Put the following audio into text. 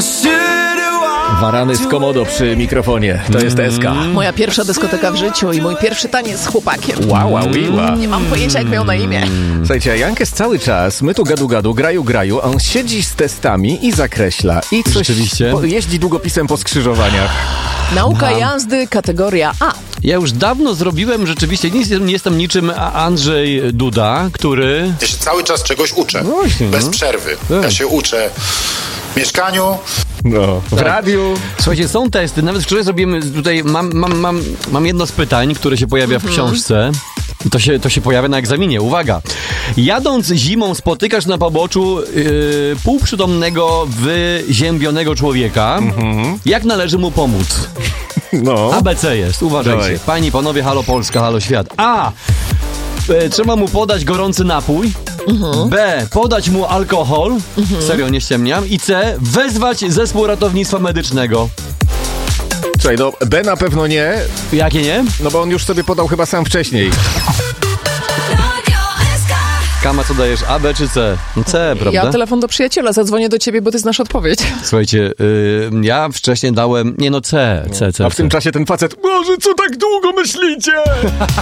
Warany z Komodo przy mikrofonie. To jest SK. Moja pierwsza dyskoteka w życiu i mój pierwszy taniec z chłopakiem. Wow. Nie mam pojęcia, jak miał na imię. Słuchajcie, Jankes cały czas, my tu gadu, graju, a on siedzi z testami i zakreśla. I coś Rzeczywiście? jeździ długopisem po skrzyżowaniach. Nauka jazdy, kategoria A. Ja już dawno zrobiłem, rzeczywiście, nie jestem niczym Andrzej Duda, który... Ja się cały czas czegoś uczę. Właśnie, Bez przerwy. Ja się uczę w mieszkaniu. No, w radiu. Słuchajcie, są testy, nawet wczoraj zrobiłem tutaj, mam jedno z pytań, które się pojawia w książce. To się pojawia na egzaminie. Uwaga. Jadąc zimą spotykasz na poboczu półprzytomnego, wyziębionego człowieka. Jak należy mu pomóc? No. ABC jest, uważajcie. Dawaj. Panie i panowie, halo Polska, halo świat. A. Trzeba mu podać gorący napój. B. Podać mu alkohol. Serio, nie ściemniam. I C. Wezwać zespół ratownictwa medycznego. Słuchaj, no B na pewno nie, Jakie nie? no bo on już sobie podał chyba sam wcześniej. Kama, co dajesz? A, B czy C? No C, prawda? Ja telefon do przyjaciela, zadzwonię do ciebie, bo ty znasz odpowiedź. Słuchajcie, ja wcześniej dałem... Nie no, C. A w tym czasie ten facet, Boże, co tak długo myślicie?